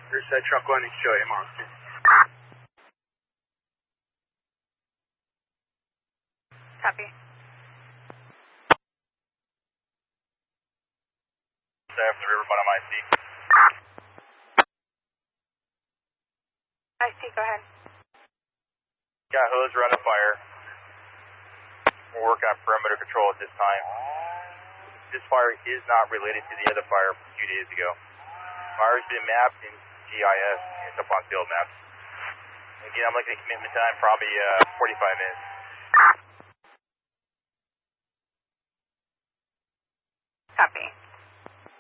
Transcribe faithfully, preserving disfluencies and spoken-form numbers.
Riverside Truck one, show you Monster. Copy. Staff from the river bottom I C. I C, go ahead. Got hose, run a fire. We're working on perimeter control at this time. This fire is not related to the other fire from a few days ago. Fire's been mapped in G I S, it's up on field maps. Again, I'm looking at commitment time, probably uh, forty-five minutes. Copy.